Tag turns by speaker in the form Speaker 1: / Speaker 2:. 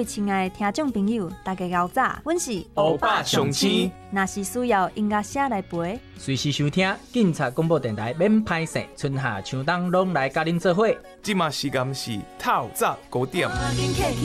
Speaker 1: 位亲爱的听众朋友，大家好早，阮是
Speaker 2: 欧巴上青。
Speaker 1: 若是需要音乐声来陪，
Speaker 3: 随时收听警察广播电台免歹势，春夏秋冬拢来甲恁做伙。
Speaker 2: 即马时间是透早9点。